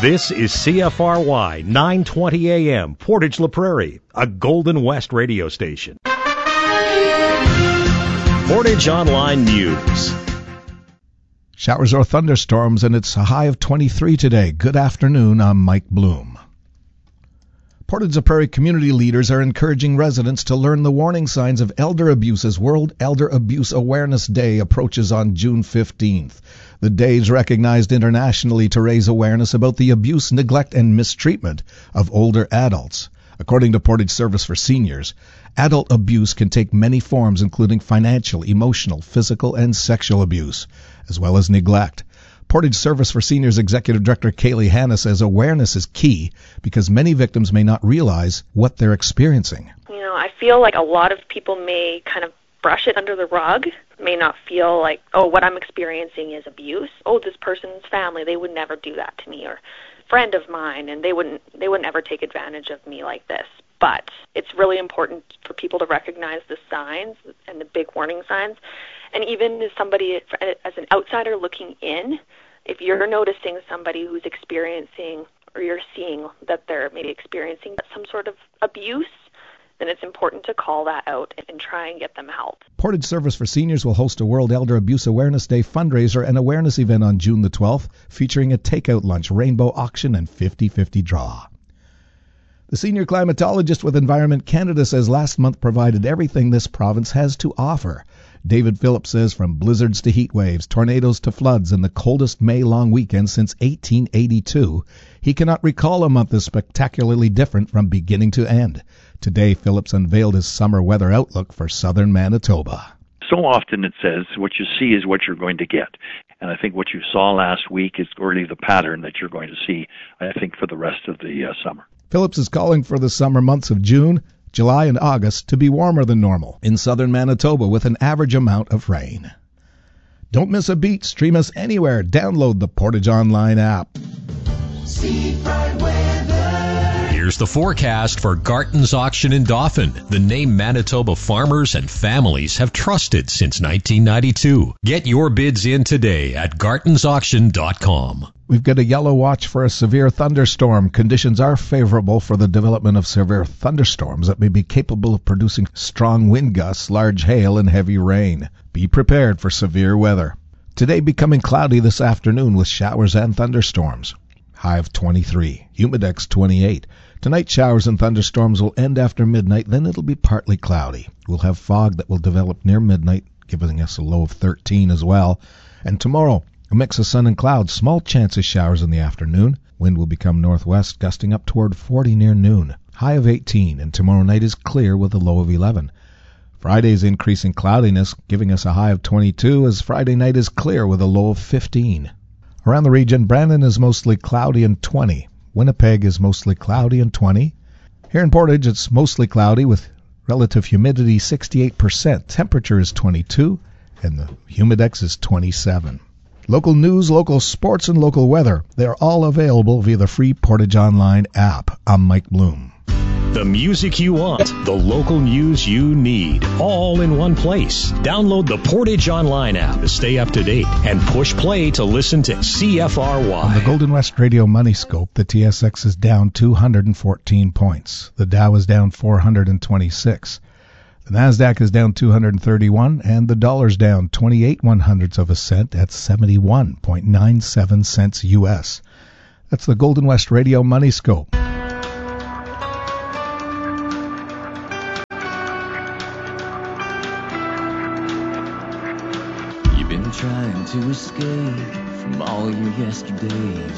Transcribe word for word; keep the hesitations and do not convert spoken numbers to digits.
This is C F R Y nine twenty A M, Portage La Prairie, a Golden West radio station. Portage Online News. Showers or thunderstorms, and it's a high of twenty-three today. Good afternoon, I'm Mike Bloom. Portage La Prairie community leaders are encouraging residents to learn the warning signs of elder abuse as World Elder Abuse Awareness Day approaches on June fifteenth. The day is recognized internationally to raise awareness about the abuse, neglect, and mistreatment of older adults. According to Portage Service for Seniors, adult abuse can take many forms, including financial, emotional, physical, and sexual abuse, as well as neglect. Portage Service for Seniors Executive Director Kaylee Hanna says awareness is key because many victims may not realize what they're experiencing. You know, I feel like a lot of people may kind of brush it under the rug, may not feel like, oh, what I'm experiencing is abuse. Oh, this person's family, they would never do that to me, or friend of mine, and they wouldn't they wouldn't ever take advantage of me like this. But it's really important for people to recognize the signs and the big warning signs. And even as somebody, as an outsider looking in, if you're noticing somebody who's experiencing, or you're seeing that they're maybe experiencing some sort of abuse, then it's important to call that out and try and get them help. Portage Service for Seniors will host a World Elder Abuse Awareness Day fundraiser and awareness event on June the twelfth, featuring a takeout lunch, rainbow auction, and fifty-fifty draw. The senior climatologist with Environment Canada says last month provided everything this province has to offer. David Phillips says from blizzards to heat waves, tornadoes to floods, and the coldest May long weekend since eighteen eighty-two, he cannot recall a month as spectacularly different from beginning to end. Today, Phillips unveiled his summer weather outlook for southern Manitoba. So often it says what you see is what you're going to get. And I think what you saw last week is really the pattern that you're going to see, I think, for the rest of the uh, summer. Phillips is calling for the summer months of June, July, and August to be warmer than normal in southern Manitoba with an average amount of rain. Don't miss a beat. Stream us anywhere. Download the Portage Online app. Seafront weather. Here's the forecast for Garton's Auction in Dauphin, the name Manitoba farmers and families have trusted since nineteen ninety-two. Get your bids in today at gartons auction dot com. We've got a yellow watch for a severe thunderstorm. Conditions are favorable for the development of severe thunderstorms that may be capable of producing strong wind gusts, large hail, and heavy rain. Be prepared for severe weather. Today becoming cloudy this afternoon with showers and thunderstorms. High of twenty-three. Humidex twenty-eight. Tonight showers and thunderstorms will end after midnight, then it'll be partly cloudy. We'll have fog that will develop near midnight, giving us a low of thirteen as well. And tomorrow, a mix of sun and clouds, small chance of showers in the afternoon. Wind will become northwest, gusting up toward forty near noon. High of eighteen, and tomorrow night is clear with a low of eleven. Friday's increasing cloudiness, giving us a high of twenty-two, as Friday night is clear with a low of fifteen. Around the region, Brandon is mostly cloudy and twenty. Winnipeg is mostly cloudy and twenty. Here in Portage, it's mostly cloudy with relative humidity sixty-eight percent. Temperature is twenty-two, and the humidex is twenty-seven. Local news, local sports, and local weather. They're all available via the free Portage Online app. I'm Mike Bloom. The music you want, the local news you need, all in one place. Download the Portage Online app to stay up to date and push play to listen to C F R Y. On the Golden West Radio Money Scope, the T S X is down two hundred fourteen points. The Dow is down four hundred twenty-six. The NASDAQ is down two hundred thirty-one, and the dollar's down twenty-eight one hundredths of a cent at seventy-one point nine seven cents U S. That's the Golden West Radio Money Scope. You've been trying to escape from all your yesterdays.